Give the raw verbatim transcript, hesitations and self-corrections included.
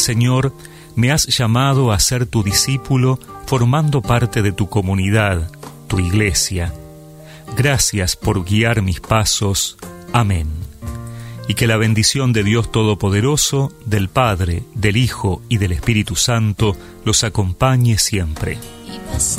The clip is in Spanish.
Señor, me has llamado a ser tu discípulo, formando parte de tu comunidad, tu iglesia. Gracias por guiar mis pasos. Amén. Y que la bendición de Dios Todopoderoso, del Padre, del Hijo y del Espíritu Santo los acompañe siempre.